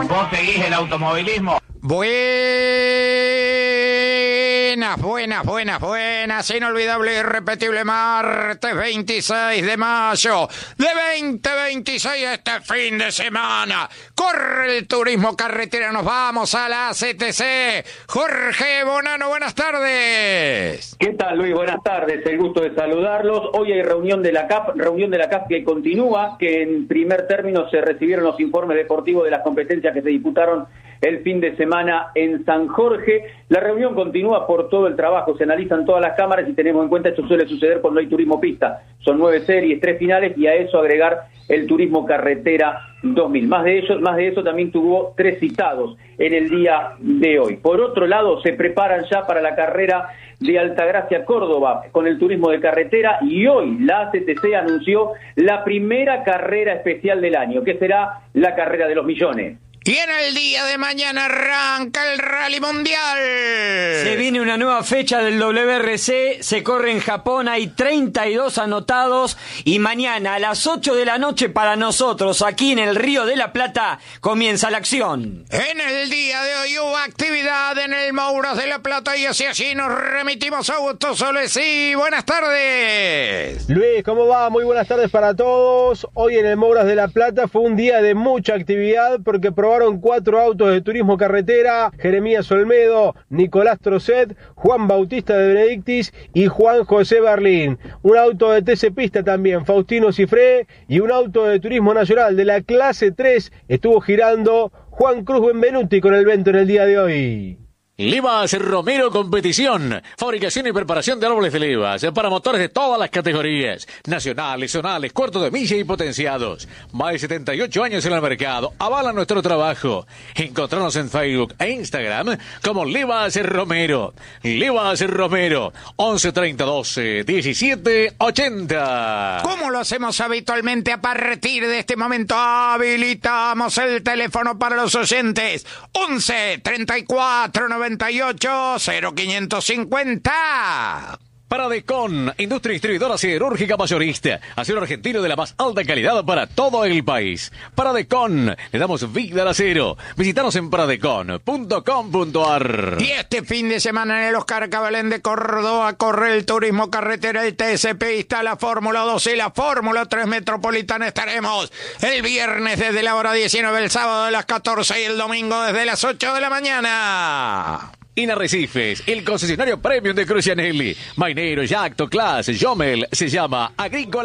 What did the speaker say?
¿Vos seguís el automovilismo? Buenas, inolvidable y irrepetible martes 26 de mayo de 2026, este fin de semana. Corre el turismo carretera, nos vamos a la CTC. Jorge Bonano, buenas tardes. ¿Qué tal, Luis? Buenas tardes, el gusto de saludarlos. Hoy hay reunión de la CAF que continúa, que en primer término se recibieron los informes deportivos de las competencias que se disputaron el fin de semana en San Jorge. La reunión continúa por todo el trabajo, se analizan todas las cámaras y tenemos en cuenta, esto suele suceder cuando hay turismo pista. Son 9 series, 3 finales y a eso agregar el turismo carretera 2000. Más de eso también tuvo 3 citados en el día de hoy. Por otro lado, se preparan ya para la carrera de Altagracia Córdoba con el turismo de carretera y hoy la ACTC anunció la primera carrera especial del año, que será la carrera de los millones. Y en el día de mañana arranca el Rally Mundial. Se viene una nueva fecha del WRC, se corre en Japón, hay 32 anotados y mañana a las 8 de la noche para nosotros, aquí en el Río de la Plata, comienza la acción. En el día de hoy hubo actividad en el Mouras de la Plata y hacia allí nos remitimos a Augusto Solesí. Buenas tardes. Luis, ¿cómo va? Muy buenas tardes para todos. Hoy en el Mouras de la Plata fue un día de mucha actividad porque probaron 4 autos de turismo carretera: Jeremías Olmedo, Nicolás Trocet, Juan Bautista de Benedictis y Juan José Berlín. Un auto de TC Pista también, Faustino Cifré, y un auto de turismo nacional de la clase 3 estuvo girando Juan Cruz Benvenuti con el Vento en el día de hoy. Livas Romero Competición, fabricación y preparación de árboles de levas para motores de todas las categorías, nacionales, zonales, cuartos de milla y potenciados. Más de 78 años en el mercado, avalan nuestro trabajo. Encontrarnos en Facebook e Instagram como Livas Romero. Livas Romero, 11 30 12 17 80. Como lo hacemos habitualmente, a partir de este momento habilitamos el teléfono para los oyentes. 11 34 98 0550. Paradecon, industria distribuidora siderúrgica mayorista, acero argentino de la más alta calidad para todo el país. Paradecon, le damos vida al acero. Visítanos en paradecon.com.ar. Y este fin de semana en el Oscar Cabalén de Córdoba corre el turismo carretera, el TC Pista, la Fórmula 2 y la Fórmula 3 Metropolitana. Estaremos el viernes desde la hora 19, el sábado de las 14 y el domingo desde las 8 de la mañana. Inarrecifes, el concesionario premium de Crucianelli. Mainero, Yacto, Class, Jomel, se llama Agrícola.